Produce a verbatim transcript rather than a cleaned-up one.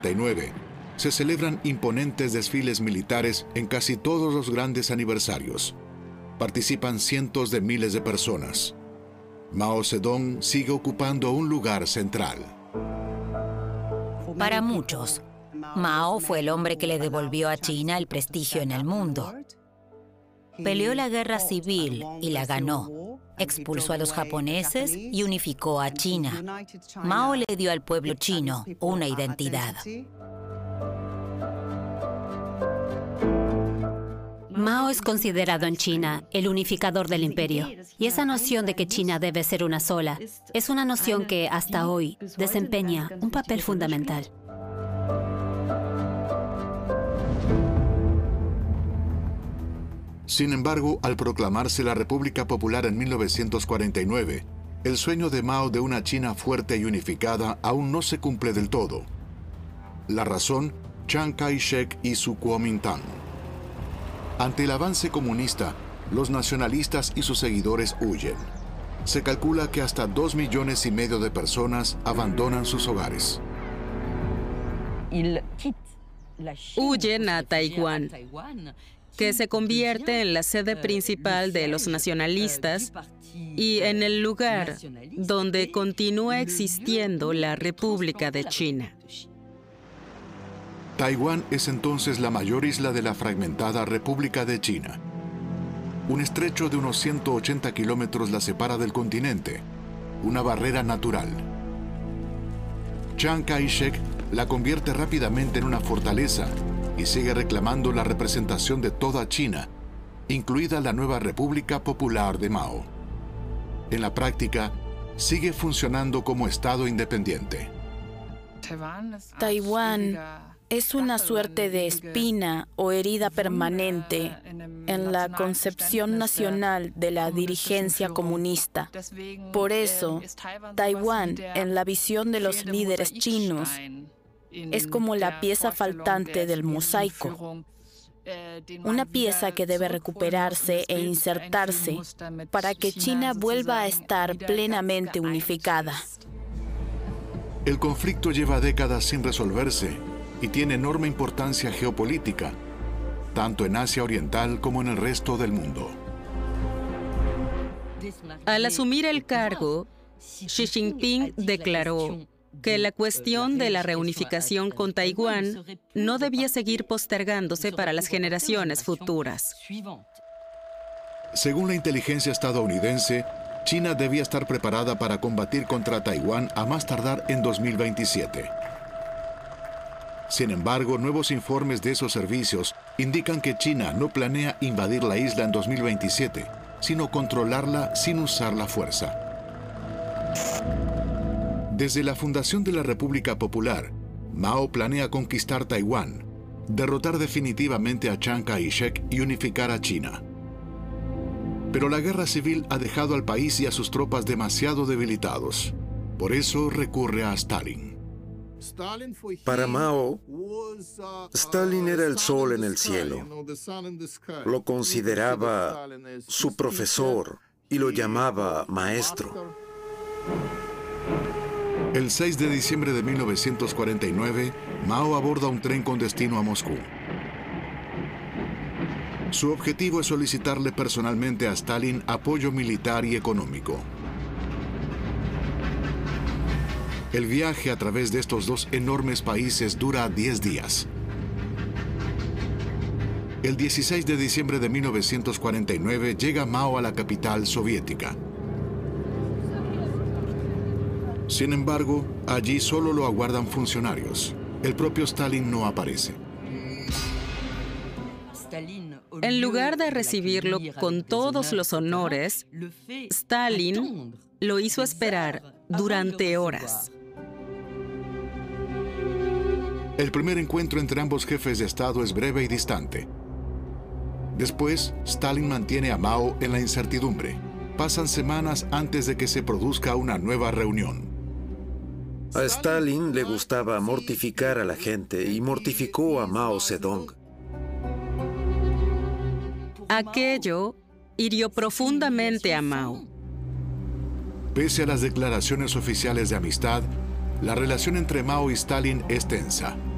y nueve, se celebran imponentes desfiles militares en casi todos los grandes aniversarios. Participan cientos de miles de personas. Mao Zedong sigue ocupando un lugar central. Para muchos, Mao fue el hombre que le devolvió a China el prestigio en el mundo. Peleó la guerra civil y la ganó. Expulsó a los japoneses y unificó a China. Mao le dio al pueblo chino una identidad. Mao es considerado en China el unificador del imperio, y esa noción de que China debe ser una sola es una noción que hasta hoy desempeña un papel fundamental. Sin embargo, al proclamarse la República Popular en mil novecientos cuarenta y nueve, el sueño de Mao de una China fuerte y unificada aún no se cumple del todo. La razón, Chiang Kai-shek y su Kuomintang. Ante el avance comunista, los nacionalistas y sus seguidores huyen. Se calcula que hasta dos millones y medio de personas abandonan sus hogares. Huyen a Taiwán, que se convierte en la sede principal de los nacionalistas y en el lugar donde continúa existiendo la República de China. Taiwán es entonces la mayor isla de la fragmentada República de China. Un estrecho de unos ciento ochenta kilómetros la separa del continente, una barrera natural. Chiang Kai-shek la convierte rápidamente en una fortaleza y sigue reclamando la representación de toda China, incluida la nueva República Popular de Mao. En la práctica, sigue funcionando como Estado independiente. Taiwán es una suerte de espina o herida permanente en la concepción nacional de la dirigencia comunista. Por eso, Taiwán, en la visión de los líderes chinos, es como la pieza faltante del mosaico. Una pieza que debe recuperarse e insertarse para que China vuelva a estar plenamente unificada. El conflicto lleva décadas sin resolverse y tiene enorme importancia geopolítica, tanto en Asia Oriental como en el resto del mundo. Al asumir el cargo, Xi Jinping declaró que la cuestión de la reunificación con Taiwán no debía seguir postergándose para las generaciones futuras. Según la inteligencia estadounidense, China debía estar preparada para combatir contra Taiwán a más tardar en dos mil veintisiete. Sin embargo, nuevos informes de esos servicios indican que China no planea invadir la isla en dos mil veintisiete, sino controlarla sin usar la fuerza. Desde la fundación de la República Popular, Mao planea conquistar Taiwán, derrotar definitivamente a Chiang Kai-shek y unificar a China. Pero la guerra civil ha dejado al país y a sus tropas demasiado debilitados. Por eso recurre a Stalin. Para Mao, Stalin era el sol en el cielo. Lo consideraba su profesor y lo llamaba maestro. El seis de diciembre de mil novecientos cuarenta y nueve, Mao aborda un tren con destino a Moscú. Su objetivo es solicitarle personalmente a Stalin apoyo militar y económico. El viaje a través de estos dos enormes países dura diez días. El dieciséis de diciembre de mil novecientos cuarenta y nueve llega Mao a la capital soviética. Sin embargo, allí solo lo aguardan funcionarios. El propio Stalin no aparece. En lugar de recibirlo con todos los honores, Stalin lo hizo esperar durante horas. El primer encuentro entre ambos jefes de Estado es breve y distante. Después, Stalin mantiene a Mao en la incertidumbre. Pasan semanas antes de que se produzca una nueva reunión. A Stalin le gustaba mortificar a la gente y mortificó a Mao Zedong. Aquello hirió profundamente a Mao. Pese a las declaraciones oficiales de amistad, la relación entre Mao y Stalin es tensa.